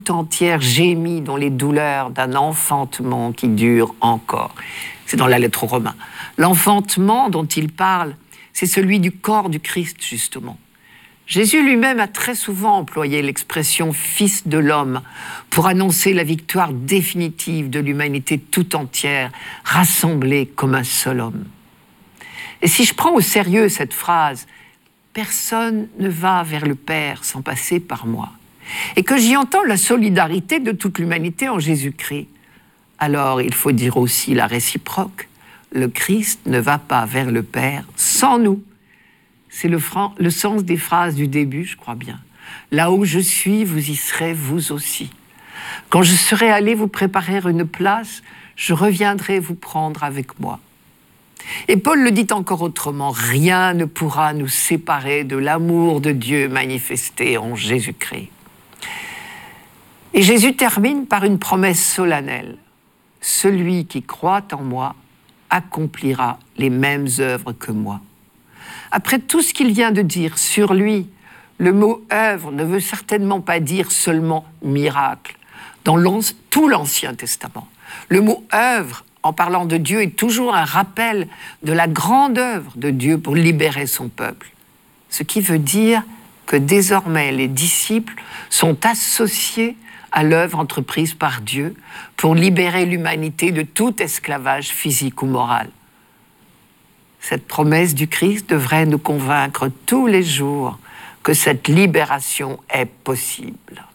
entière gémit dans les douleurs d'un enfantement qui dure encore. C'est dans la lettre aux Romains. L'enfantement dont il parle, c'est celui du corps du Christ, justement. Jésus lui-même a très souvent employé l'expression « fils de l'homme » pour annoncer la victoire définitive de l'humanité tout entière, rassemblée comme un seul homme. Et si je prends au sérieux cette phrase « personne ne va vers le Père sans passer par moi », et que j'y entends la solidarité de toute l'humanité en Jésus-Christ, alors il faut dire aussi la réciproque. Le Christ ne va pas vers le Père sans nous. C'est le sens des phrases du début, je crois bien. Là où je suis, vous y serez vous aussi. Quand je serai allé vous préparer une place, je reviendrai vous prendre avec moi. Et Paul le dit encore autrement, rien ne pourra nous séparer de l'amour de Dieu manifesté en Jésus-Christ. Et Jésus termine par une promesse solennelle. Celui qui croit en moi accomplira les mêmes œuvres que moi. Après tout ce qu'il vient de dire sur lui, le mot œuvre ne veut certainement pas dire seulement miracle. Dans tout l'Ancien Testament, le mot œuvre, en parlant de Dieu, est toujours un rappel de la grande œuvre de Dieu pour libérer son peuple. Ce qui veut dire que désormais les disciples sont associés à l'œuvre entreprise par Dieu pour libérer l'humanité de tout esclavage physique ou moral. Cette promesse du Christ devrait nous convaincre tous les jours que cette libération est possible.